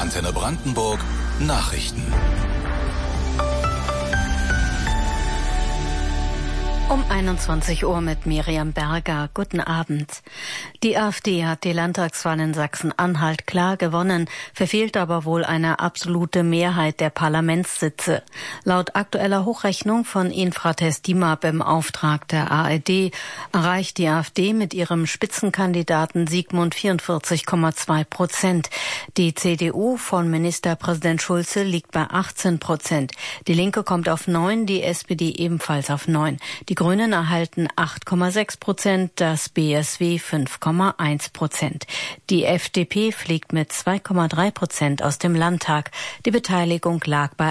Antenne Brandenburg Nachrichten. Um 21 Uhr mit Miriam Berger. Guten Abend. Die AfD hat die Landtagswahl in Sachsen-Anhalt klar gewonnen, verfehlt aber wohl eine absolute Mehrheit der Parlamentssitze. Laut aktueller Hochrechnung von Infratest DIMAP im Auftrag der ARD erreicht die AfD mit ihrem Spitzenkandidaten Sigmund 44,2%. Die CDU von Ministerpräsident Schulze liegt bei 18%. Die Linke kommt auf 9%, die SPD ebenfalls auf 9%. Die Grünen erhalten 8,6%, das BSW 5,1%. Die FDP fliegt mit 2,3% aus dem Landtag. Die Beteiligung lag bei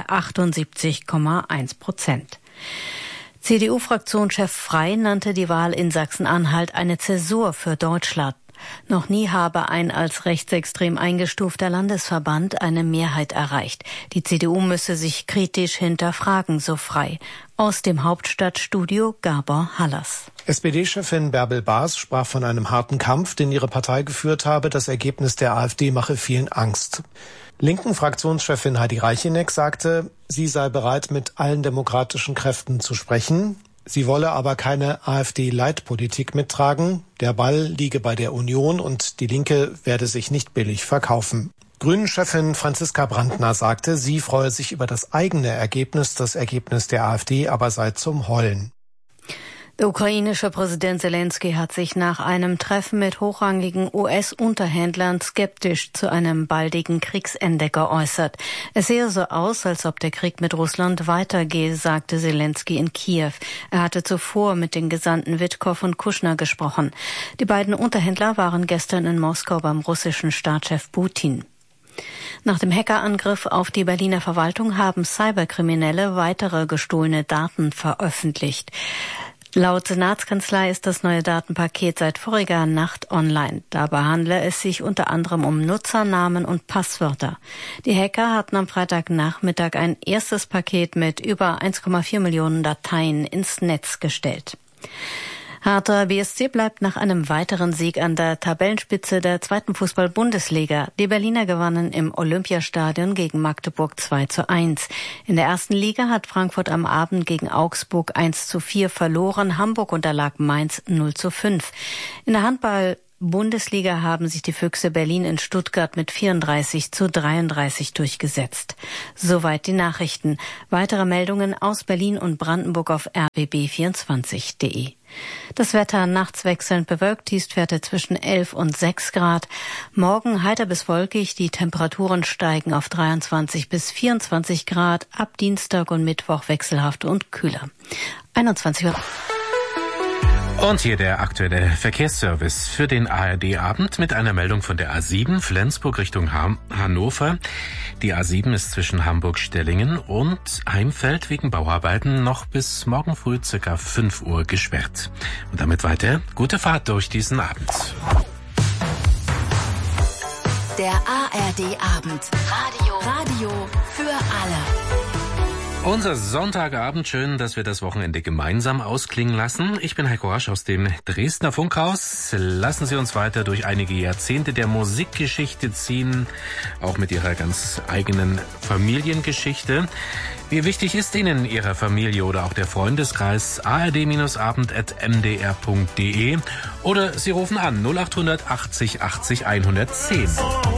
78,1%. CDU-Fraktionschef Frey nannte die Wahl in Sachsen-Anhalt eine Zäsur für Deutschland. Noch nie habe ein als rechtsextrem eingestufter Landesverband eine Mehrheit erreicht. Die CDU müsse sich kritisch hinterfragen, so Frey. Aus dem Hauptstadtstudio Gabor Hallas. SPD-Chefin Bärbel Baas sprach von einem harten Kampf, den ihre Partei geführt habe. Das Ergebnis der AfD mache vielen Angst. Linken Fraktionschefin Heidi Reicheneck sagte, sie sei bereit, mit allen demokratischen Kräften zu sprechen. Sie wolle aber keine AfD-Leitpolitik mittragen. Der Ball liege bei der Union und die Linke werde sich nicht billig verkaufen. Grünen-Chefin Franziska Brandner sagte, sie freue sich über das eigene Ergebnis. Das Ergebnis der AfD aber sei zum Heulen. Der ukrainische Präsident Zelensky hat sich nach einem Treffen mit hochrangigen US-Unterhändlern skeptisch zu einem baldigen Kriegsende geäußert. Es sehe so aus, als ob der Krieg mit Russland weitergehe, sagte Zelensky in Kiew. Er hatte zuvor mit den Gesandten Witkow und Kushner gesprochen. Die beiden Unterhändler waren gestern in Moskau beim russischen Staatschef Putin. Nach dem Hackerangriff auf die Berliner Verwaltung haben Cyberkriminelle weitere gestohlene Daten veröffentlicht. Laut Senatskanzlei ist das neue Datenpaket seit voriger Nacht online. Dabei handle es sich unter anderem um Nutzernamen und Passwörter. Die Hacker hatten am Freitagnachmittag ein erstes Paket mit über 1,4 Millionen Dateien ins Netz gestellt. Hertha BSC bleibt nach einem weiteren Sieg an der Tabellenspitze der zweiten Fußball-Bundesliga. Die Berliner gewannen im Olympiastadion gegen Magdeburg 2:1. In der ersten Liga hat Frankfurt am Abend gegen Augsburg 1:4 verloren. Hamburg unterlag Mainz 0:5. In der Handball-Bundesliga haben sich die Füchse Berlin in Stuttgart mit 34:33 durchgesetzt. Soweit die Nachrichten. Weitere Meldungen aus Berlin und Brandenburg auf rbb24.de. Das Wetter nachts wechselnd bewölkt, Tiefstwerte zwischen 11 und 6 Grad. Morgen heiter bis wolkig, die Temperaturen steigen auf 23 bis 24 Grad. Ab Dienstag und Mittwoch wechselhaft und kühler. 21 Uhr. Und hier der aktuelle Verkehrsservice für den ARD-Abend mit einer Meldung von der A7 Flensburg Richtung Hannover. Die A7 ist zwischen Hamburg-Stellingen und Heimfeld wegen Bauarbeiten noch bis morgen früh ca. 5 Uhr gesperrt. Und damit weiter gute Fahrt durch diesen Abend. Der ARD-Abend. Radio für alle. Unser Sonntagabend, schön, dass wir das Wochenende gemeinsam ausklingen lassen. Ich bin Heiko Rasch aus dem Dresdner Funkhaus. Lassen Sie uns weiter durch einige Jahrzehnte der Musikgeschichte ziehen, auch mit Ihrer ganz eigenen Familiengeschichte. Wie wichtig ist Ihnen Ihrer Familie oder auch der Freundeskreis? ard-abend@mdr.de oder Sie rufen an 0800 80 80 110.